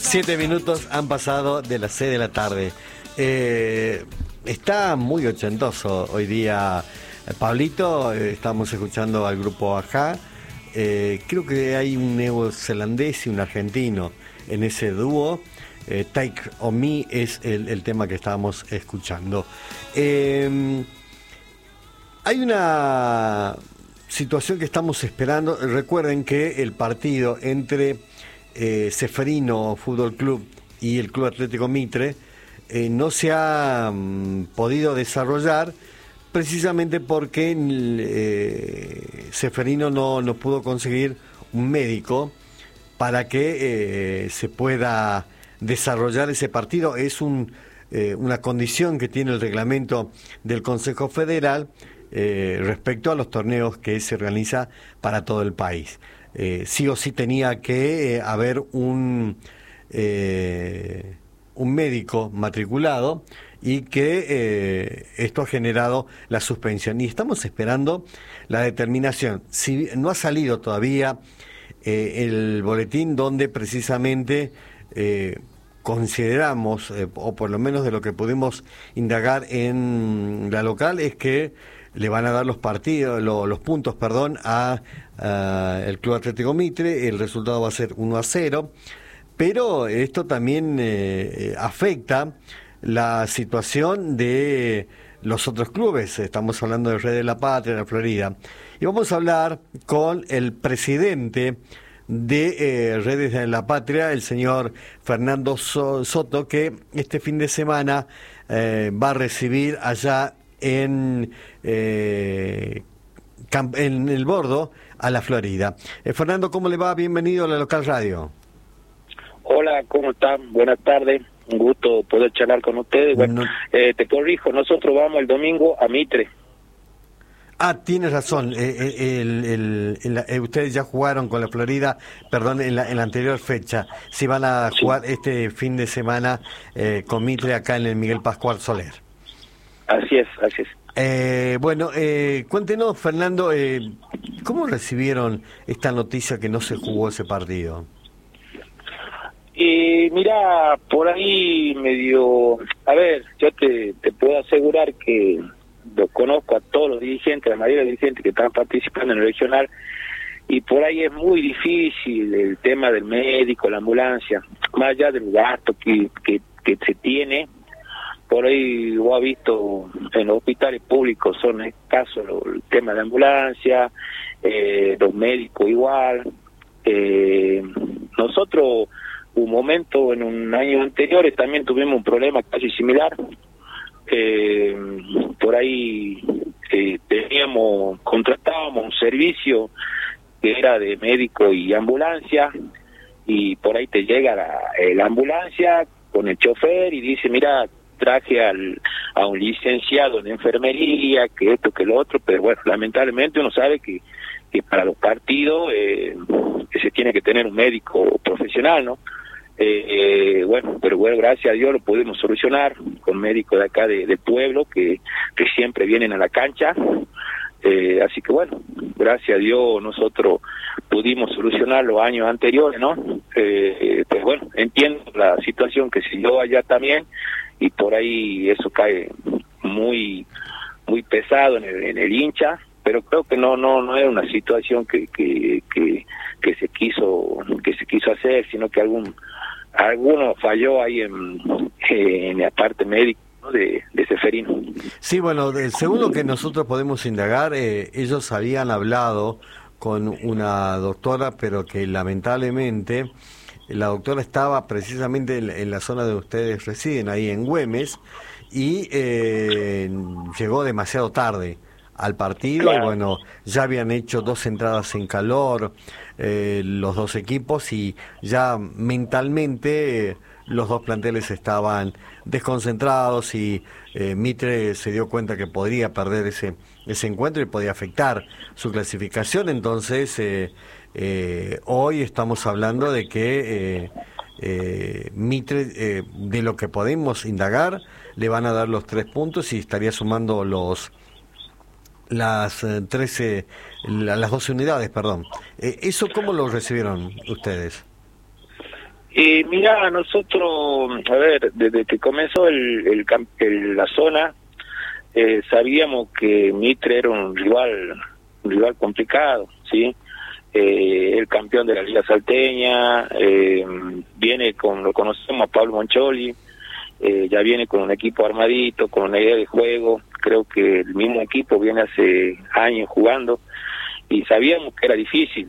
7 minutos han pasado de las 6 de la tarde. Está muy ochentoso hoy día, Pablito. Estamos escuchando al grupo Ajá. Creo que hay un neozelandés y un argentino en ese dúo. Take On Me es el tema que estábamos escuchando. Hay una situación que estamos esperando. Recuerden que el partido entre Ceferino Fútbol Club y el Club Atlético Mitre no se ha podido desarrollar precisamente porque Ceferino no pudo conseguir un médico para que se pueda desarrollar ese partido. Es una condición que tiene el reglamento del Consejo Federal respecto a los torneos que se realiza para todo el país. Sí o sí tenía que haber un médico matriculado y que esto ha generado la suspensión. Y estamos esperando la determinación. Si no ha salido todavía el boletín donde precisamente consideramos, o por lo menos de lo que pudimos indagar en la local, es que le van a dar los puntos a el Club Atlético Mitre. El resultado va a ser 1-0, pero esto también afecta la situación de los otros clubes. Estamos hablando de Red de la Patria, de la Florida, y vamos a hablar con el presidente de Redes de la Patria, el señor Fernando Soto, que este fin de semana va a recibir allá en el Bordo a la Florida. Fernando, ¿cómo le va? Bienvenido a la Local Radio. Hola, ¿cómo están? Buenas tardes, un gusto poder charlar con ustedes. Bueno, te corrijo, nosotros vamos el domingo a Mitre. Tienes razón, ustedes ya jugaron con la Florida, perdón, en la anterior fecha. Sí van a jugar este fin de semana con Mitre acá en el Miguel Pascual Soler. Así es. Bueno, cuéntenos, Fernando, ¿cómo recibieron esta noticia que no se jugó ese partido? Mira, por ahí medio... A ver, yo te puedo asegurar que lo conozco a todos los dirigentes, la mayoría de los dirigentes que están participando en el regional, y por ahí es muy difícil el tema del médico, la ambulancia, más allá del gasto que se tiene. Por ahí vos has visto en los hospitales públicos son escasos el tema de ambulancia, los médicos igual. Nosotros, un momento en un año anterior también tuvimos un problema casi similar. Por ahí contratábamos un servicio que era de médico y ambulancia, y por ahí te llega la ambulancia con el chofer y dice, mira, traje a un licenciado en enfermería, que esto, que lo otro, pero bueno, lamentablemente uno sabe que para los partidos que se tiene que tener un médico profesional, ¿no? Bueno, pero bueno, gracias a Dios lo pudimos solucionar con médicos de acá del pueblo que siempre vienen a la cancha. Así que bueno, gracias a Dios nosotros pudimos solucionar los años anteriores, ¿no? Pues bueno, entiendo la situación que se dio allá también, y por ahí eso cae muy pesado en el hincha, pero creo que no era una situación que se quiso hacer, sino que alguno falló ahí en la parte médica, ¿no?, de Ceferino. Sí, bueno, según lo que nosotros podemos indagar, ellos habían hablado con una doctora, pero que lamentablemente la doctora estaba precisamente en la zona donde ustedes residen, ahí en Güemes, y llegó demasiado tarde al partido. Claro. Y bueno, ya habían hecho 2 entradas en calor los dos equipos, y ya mentalmente los dos planteles estaban desconcentrados, y Mitre se dio cuenta que podría perder ese encuentro y podía afectar su clasificación. Entonces hoy estamos hablando de que Mitre, de lo que podemos indagar, le van a dar los 3 puntos y estaría sumando las 12 unidades, perdón. ¿Eso cómo lo recibieron ustedes? Mira, nosotros, a ver, desde que comenzó la zona, sabíamos que Mitre era un rival complicado, ¿sí? El campeón de la Liga Salteña, lo conocemos a Pablo Moncholi, ya viene con un equipo armadito, con una idea de juego. Creo que el mismo equipo viene hace años jugando y sabíamos que era difícil,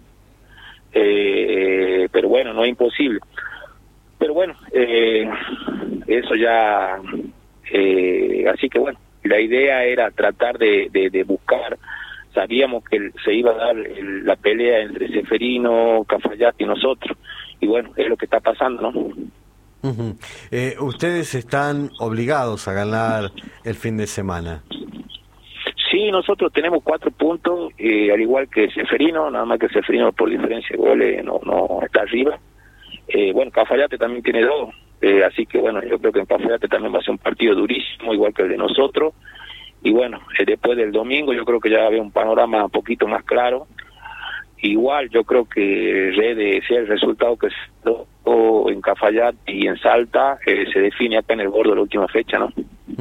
pero bueno, no es imposible. Pero bueno, eso ya, así que bueno, la idea era tratar de buscar. Sabíamos que se iba a dar la pelea entre Ceferino, Cafayate y nosotros, y bueno, es lo que está pasando, ¿no? Ustedes están obligados a ganar el fin de semana. Sí, nosotros tenemos 4 puntos, al igual que Ceferino, nada más que Ceferino por diferencia de goles no está arriba. Bueno, Cafayate también tiene 2, así que bueno, yo creo que en Cafayate también va a ser un partido durísimo, igual que el de nosotros. Y bueno, después del domingo yo creo que ya había un panorama un poquito más claro. Igual yo creo que sea el resultado que se dio en Cafayate y en Salta, se define acá en el borde de la última fecha, ¿no?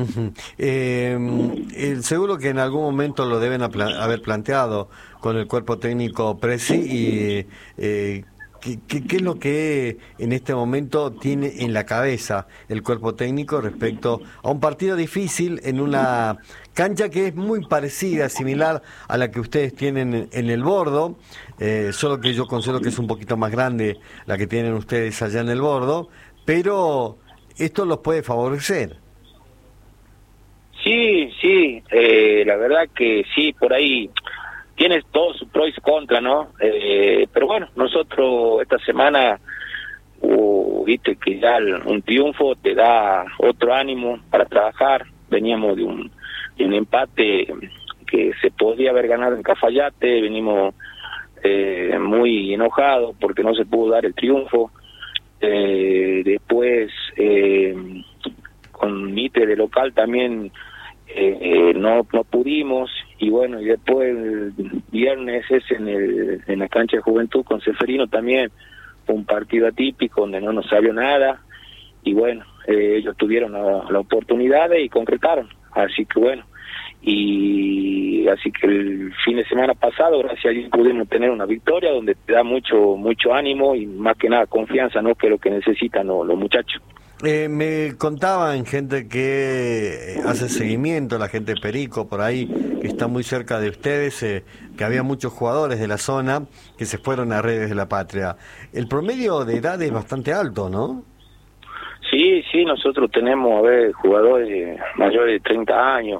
Seguro que en algún momento lo deben haber planteado con el cuerpo técnico Presi y ¿qué es lo que en este momento tiene en la cabeza el cuerpo técnico respecto a un partido difícil en una cancha que es muy parecida, similar a la que ustedes tienen en el Bordo, solo que yo considero que es un poquito más grande la que tienen ustedes allá en el Bordo, pero esto los puede favorecer? Sí, la verdad que sí, por ahí tienes todos sus pros y contras, ¿no? Pero bueno, nosotros esta semana, viste que ya un triunfo te da otro ánimo para trabajar. Veníamos de un empate que se podía haber ganado en Cafayate, venimos muy enojados porque no se pudo dar el triunfo. Después, con Mitre de local también no pudimos, y bueno, y después el viernes en la cancha de Juventud con Ceferino también fue un partido atípico donde no nos salió nada, y bueno, ellos tuvieron la oportunidad y concretaron, así que bueno, y así que el fin de semana pasado gracias a Dios pudimos tener una victoria donde te da mucho ánimo y más que nada confianza, ¿no? Que es lo que necesitan los muchachos. Me contaban gente que hace seguimiento, la gente de Perico por ahí, que está muy cerca de ustedes, que había muchos jugadores de la zona que se fueron a Redes de la Patria. El promedio de edad es bastante alto, ¿no? Sí, nosotros tenemos, jugadores mayores de 30 años.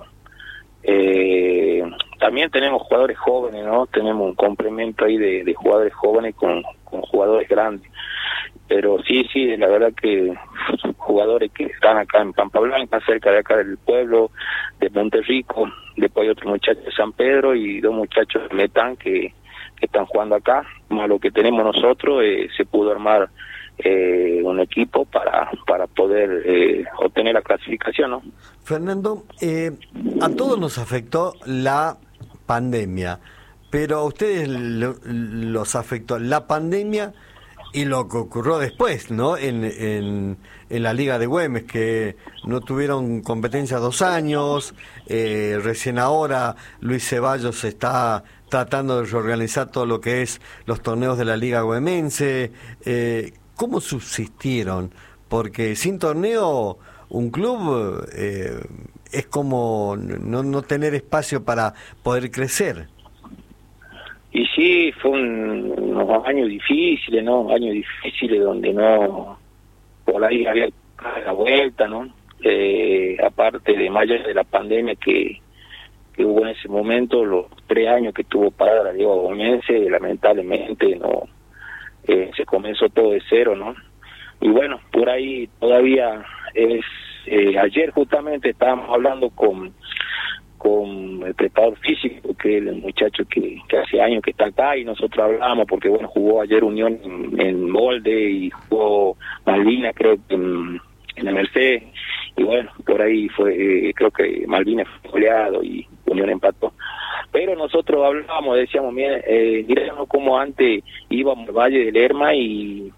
También tenemos jugadores jóvenes, ¿no? Tenemos un complemento ahí de jugadores jóvenes con jugadores grandes. Pero sí, la verdad que jugadores que están acá en Pampa Blanca, cerca de acá del pueblo, de Monterrico, después hay otro muchacho de San Pedro y 2 muchachos de Metán que están jugando acá, más lo que tenemos nosotros, se pudo armar un equipo para poder obtener la clasificación, ¿no? Fernando, a todos nos afectó la pandemia, pero a ustedes los afectó la pandemia y lo que ocurrió después, ¿no? En la Liga de Güemes, que no tuvieron competencia 2 años, recién ahora Luis Ceballos está tratando de reorganizar todo lo que es los torneos de la Liga Güemense. ¿Cómo subsistieron? Porque sin torneo un club es como no tener espacio para poder crecer. Y sí, fue unos años difíciles, ¿no? Años difíciles donde no, por ahí había la vuelta, ¿no? Aparte de más allá de la pandemia que hubo en ese momento, los 3 años que tuvo parada la Liga Gómense, lamentablemente no se comenzó todo de cero, ¿no? Y bueno, por ahí todavía ayer justamente estábamos hablando con el preparador físico, que es el muchacho que hace años que está acá, y nosotros hablamos porque bueno, jugó ayer Unión en Molde y jugó Malvina creo que en la Merced, y bueno, por ahí fue, creo que Malvina fue goleado y Unión empató. Pero nosotros hablábamos, decíamos, miramos como antes íbamos al Valle del Lerma y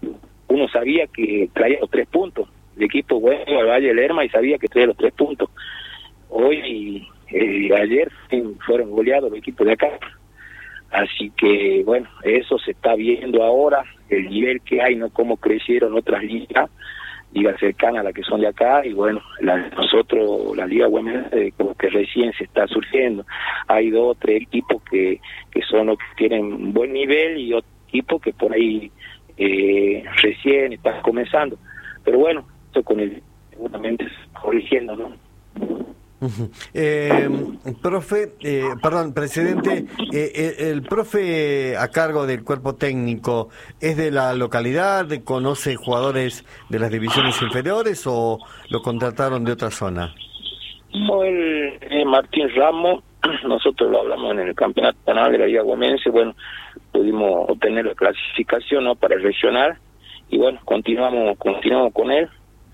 uno sabía que traía los 3 puntos. El equipo bueno al Valle del Lerma y sabía que traía los 3 puntos. Hoy ayer fueron goleados los equipos de acá. Así que, bueno, eso se está viendo ahora, el nivel que hay, no cómo crecieron otras ligas cercanas a las que son de acá, y bueno, nosotros, la Liga Güemense, como que recién se está surgiendo. Hay 2 o 3 equipos que son los que tienen un buen nivel y otros equipos que por ahí recién están comenzando. Pero bueno, esto con el seguramente se está corrigiendo, ¿no? Presidente, el profe a cargo del cuerpo técnico es de la localidad, conoce jugadores de las divisiones inferiores o lo contrataron de otra zona. No, Martín Ramos, nosotros lo hablamos en el campeonato nacional de la Liga Güemense, bueno, pudimos obtener la clasificación, ¿no?, para el regional, y bueno, continuamos con él.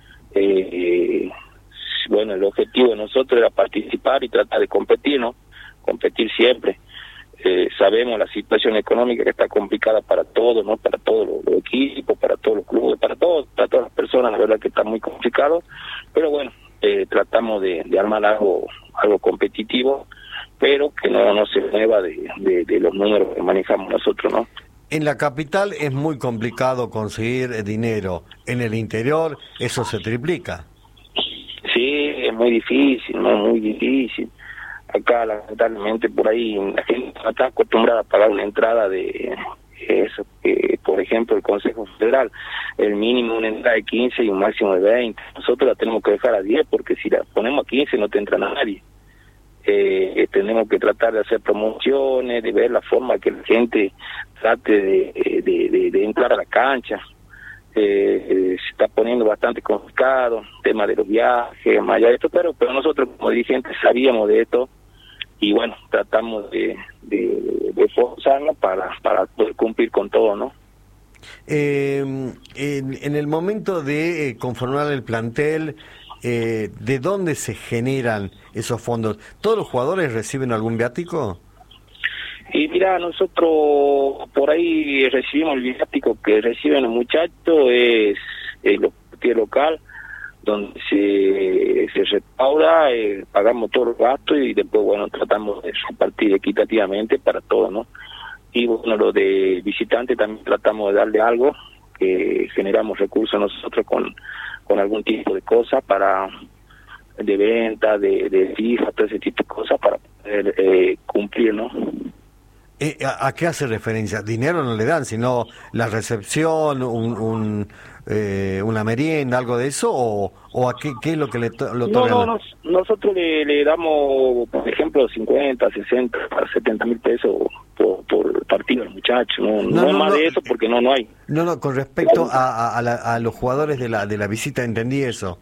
Bueno, el objetivo de nosotros era participar y tratar de competir, ¿no? Competir siempre. Sabemos la situación económica que está complicada para todos, ¿no? Para todos los equipos, para todos los clubes, para todas las personas, la verdad que está muy complicado. Pero bueno, tratamos de armar algo competitivo, pero que no se mueva de los números que manejamos nosotros, ¿no? En la capital es muy complicado conseguir dinero. En el interior eso se triplica. Sí, es muy difícil, ¿no? Muy difícil. Acá, lamentablemente, por ahí la gente no está acostumbrada a pagar una entrada de eso, por ejemplo, el Consejo Federal, el mínimo una entrada de 15 y un máximo de 20. Nosotros la tenemos que dejar a 10 porque si la ponemos a 15 no te entra nadie. Tenemos que tratar de hacer promociones, de ver la forma que la gente trate de entrar a la cancha. Se está poniendo bastante complicado, tema de los viajes, más allá de esto, pero nosotros como dirigentes sabíamos de esto y bueno, tratamos de esforzarnos para poder cumplir con todo, ¿no? En el momento de conformar el plantel, ¿de dónde se generan esos fondos? ¿Todos los jugadores reciben algún viático? Y mira, nosotros por ahí recibimos el viático que reciben los muchachos, es el local, donde se recauda, pagamos todos los gastos y después, bueno, tratamos de repartir equitativamente para todos, ¿no? Y bueno, lo de visitante también tratamos de darle algo, que generamos recursos nosotros con algún tipo de cosas de venta, de FIFA, todo ese tipo de cosas para poder cumplir, ¿no? ¿A qué hace referencia? Dinero no le dan, sino la recepción, una merienda, algo de eso, o a qué es lo que le otorgan. No, nosotros le damos, por ejemplo, 50, 60, 70 mil pesos por partido al muchacho, no más de eso porque no hay. No, con respecto a los jugadores de la visita, entendí eso.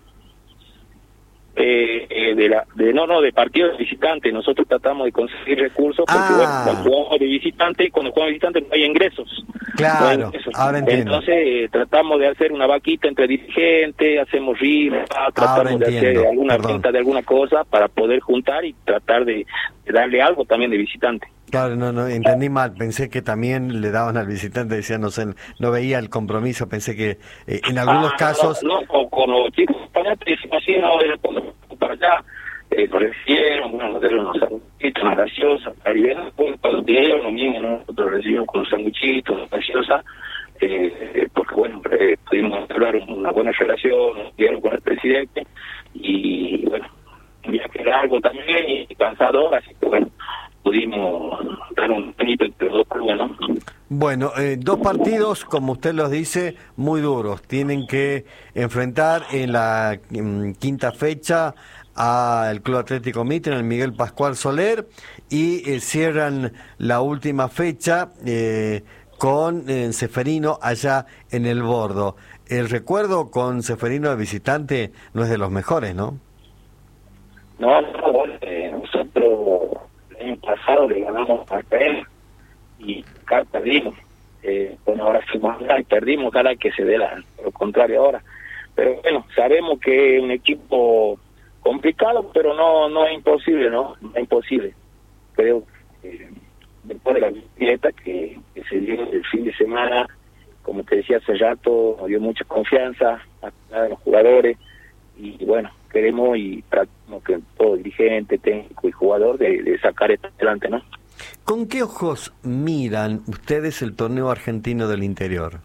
De partidos de visitante, nosotros tratamos de conseguir recursos porque cuando jugamos de visitante, cuando jugamos de visitante no hay ingresos. Claro, no hay ingresos. Ahora entiendo. Entonces tratamos de hacer una vaquita entre dirigentes, hacemos rifas, tratamos de hacer alguna venta de alguna cosa para poder juntar y tratar de darle algo también de visitante. Claro, no, entendí mal, pensé que también le daban al visitante, decía, no veía el compromiso, pensé que en algunos casos... No, con los chicos españoles, así, no, para allá, lo recibieron, bueno, nos dieron unos sanguchitos, unas gaseosas, cuando dieron lo mismo, ¿no? Nosotros recibimos con los sanguchitos, unas gaseosas, porque bueno, pudimos hablar una buena relación, nos dieron con el presidente, y bueno, un viaje largo también, y cansador, así que bueno, pudimos dar un penito entre los dos clubes, ¿no? Bueno, 2 partidos, como usted los dice, muy duros. Tienen que enfrentar en la quinta fecha al Club Atlético Mitre, en el Miguel Pascual Soler, y cierran la última fecha con Ceferino allá en el Bordo. El recuerdo con Ceferino de visitante no es de los mejores, ¿no? No, nosotros el año pasado le ganamos a él y acá perdimos. Bueno, ahora fuimos acá y perdimos, ojalá que se dé lo contrario ahora. Pero bueno, sabemos que es un equipo complicado, pero no es imposible, ¿no? No es imposible. Creo que después de la fiesta que se dio el fin de semana como te decía hace rato, nos dio mucha confianza a los jugadores, y bueno, queremos y tratamos que todo dirigente, técnico y jugador de sacar esto adelante, ¿no? ¿Con qué ojos miran ustedes el torneo argentino del interior?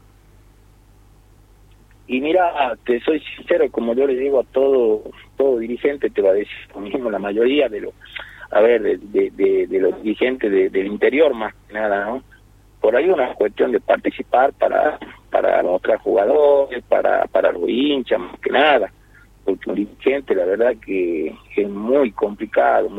Y mira, te soy sincero, como yo le digo a todo dirigente, te va a decir lo mismo, la mayoría de los, de los dirigentes del interior más que nada, ¿no? Por ahí una cuestión de participar para nuestros jugadores, para los hinchas, más que nada, porque un dirigente, la verdad que es muy complicado,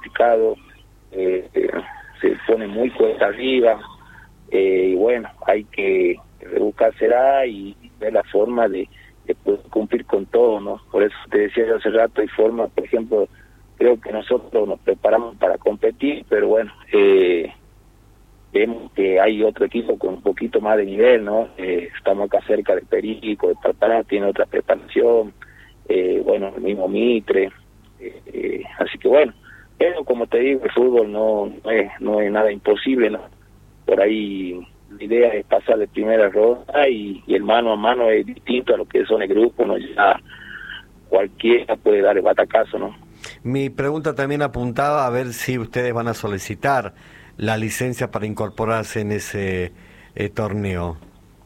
se pone muy cuesta arriba, y bueno, hay que rebuscársela y ver la forma de poder cumplir con todo, ¿no? Por eso te decía yo hace rato, hay forma, por ejemplo, creo que nosotros nos preparamos para competir, pero bueno, vemos que hay otro equipo con un poquito más de nivel, ¿no? Estamos acá cerca del Perico, de Palpará, tiene otra preparación, bueno, el mismo Mitre, así que bueno, pero como te digo, el fútbol no es nada imposible, ¿no? Por ahí la idea es pasar de primera ronda y el mano a mano es distinto a lo que son el grupo, ¿no? Ya cualquiera puede dar el batacazo, ¿no? Mi pregunta también apuntaba a ver si ustedes van a solicitar la licencia para incorporarse en ese torneo.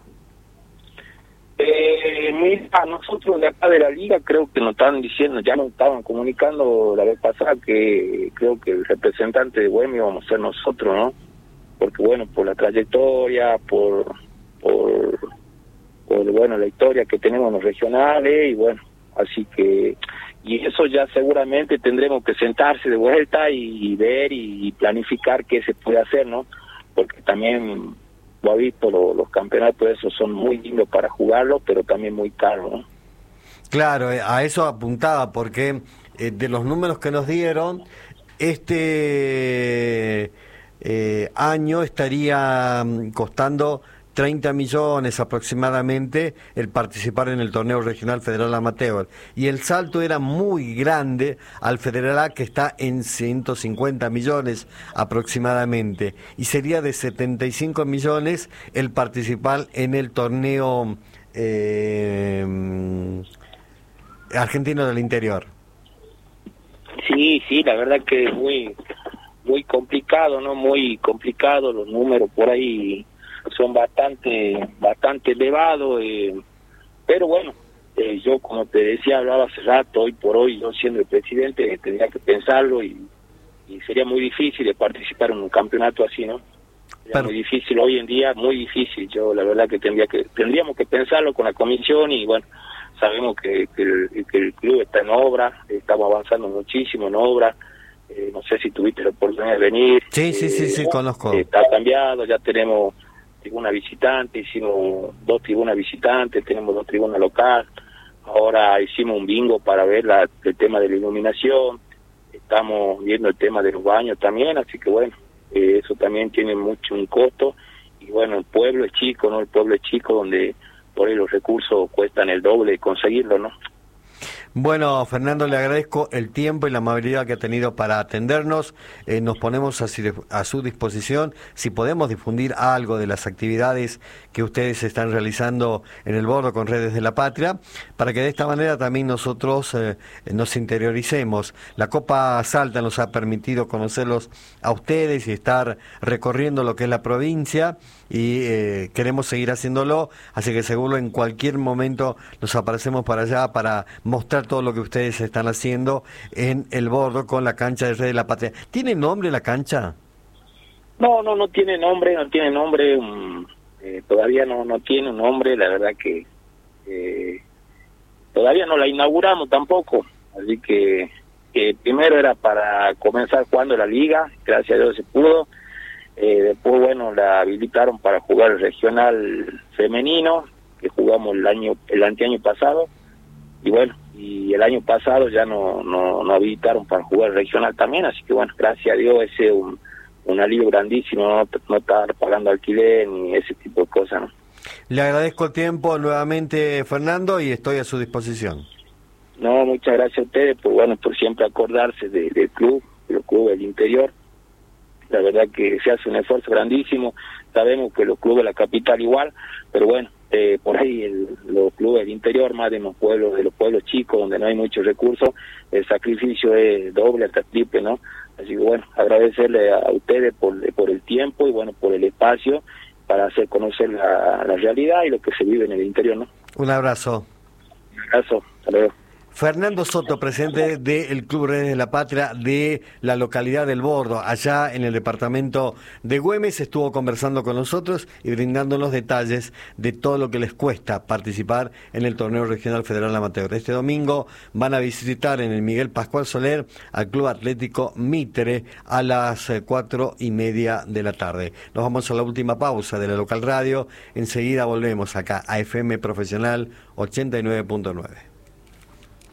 Mira, nosotros de acá de la liga creo que nos estaban diciendo, ya nos estaban comunicando la vez pasada que creo que el representante de Güemes vamos a ser nosotros, ¿no? Porque bueno, por la trayectoria, por bueno, la historia que tenemos en los regionales, y bueno, así que, y eso ya seguramente tendremos que sentarse de vuelta y ver y planificar qué se puede hacer, ¿no? Porque también lo ha visto, los campeonatos esos son muy lindos para jugarlos, pero también muy caros, ¿no? Claro, a eso apuntaba, porque de los números que nos dieron, este año estaría costando 30 millones aproximadamente el participar en el torneo regional federal amateur, y el salto era muy grande al federal A, que está en 150 millones aproximadamente, y sería de 75 millones el participar en el torneo argentino del interior. Sí, la verdad que es muy complicado, ¿no? Muy complicado, los números por ahí son bastante elevados, pero bueno, yo como te decía, hablaba hace rato, hoy por hoy, yo siendo el presidente, tendría que pensarlo y sería muy difícil de participar en un campeonato así, ¿no? Sería muy difícil hoy en día, muy difícil. Yo la verdad que tendríamos que pensarlo con la comisión, y bueno, sabemos que el club está en obra, estamos avanzando muchísimo en obra. No sé si tuviste la oportunidad de venir. Sí, conozco. Está cambiado, ya tenemos tribuna visitante, hicimos 2 tribunas visitantes, tenemos 2 tribunas local, ahora hicimos un bingo para ver el tema de la iluminación, estamos viendo el tema de los baños también, así que bueno, eso también tiene mucho un costo, y bueno, el pueblo es chico, ¿no? El pueblo es chico, donde por ahí los recursos cuestan el doble de conseguirlo, ¿no? Bueno, Fernando, le agradezco el tiempo y la amabilidad que ha tenido para atendernos. Nos ponemos a su disposición si podemos difundir algo de las actividades que ustedes están realizando en el Bordo con Redes de la Patria, para que de esta manera también nosotros nos interioricemos. La Copa Salta nos ha permitido conocerlos a ustedes y estar recorriendo lo que es la provincia, y queremos seguir haciéndolo, así que seguro en cualquier momento nos aparecemos para allá para mostrar todo lo que ustedes están haciendo en el Bordo con la cancha de Redes de la Patria. ¿Tiene nombre la cancha? No tiene nombre, todavía no tiene un nombre, la verdad que todavía no la inauguramos tampoco, así que primero era para comenzar jugando la liga, gracias a Dios se pudo. Después, bueno, la habilitaron para jugar el regional femenino, que jugamos el anteaño pasado, y bueno, y el año pasado ya no habilitaron para jugar el regional también, así que bueno, gracias a Dios ese es un alivio grandísimo, no estar pagando alquiler ni ese tipo de cosas, ¿no? Le agradezco el tiempo nuevamente, Fernando, y estoy a su disposición. No, muchas gracias a ustedes por siempre acordarse del club, del club del interior. la verdad que se hace un esfuerzo grandísimo, sabemos que los clubes de la capital igual, pero bueno, por ahí los clubes del interior, más de los pueblos chicos, donde no hay muchos recursos, el sacrificio es doble hasta triple, ¿no? Así que bueno, agradecerle a ustedes por el tiempo y bueno, por el espacio para hacer conocer la realidad y lo que se vive en el interior, ¿no? Un abrazo. Un abrazo, hasta luego. Fernando Soto, presidente del Club Redes de la Patria de la localidad del Bordo, allá en el departamento de Güemes, estuvo conversando con nosotros y brindándonos detalles de todo lo que les cuesta participar en el torneo regional federal amateur. Este domingo van a visitar en el Miguel Pascual Soler al Club Atlético Mitre a las 4:30 de la tarde. Nos vamos a la última pausa de la local radio, enseguida volvemos acá a FM Profesional 89.9.